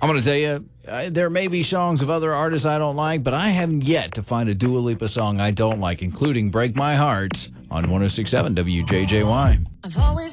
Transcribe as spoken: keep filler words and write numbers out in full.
I'm going to tell you, uh, there may be songs of other artists I don't like, but I haven't yet to find a Dua Lipa song I don't like, including Break My Heart on one oh six point seven W J J Y. I've always